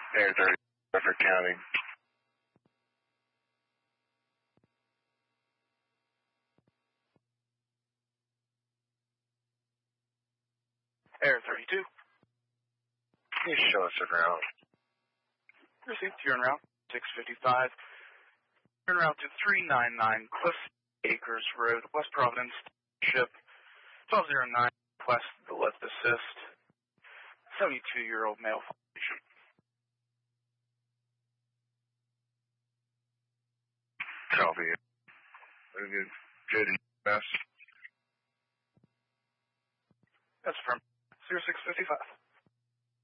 Air 30, Rutherford County. Air 32. Can you show us around? Received. You're en route. 655. You're en route to 399 Cliff Acres Road, West Providence, ship 1209, request the lift assist. 72-year-old male patient. Copy. Good. Yes. That's from 0655.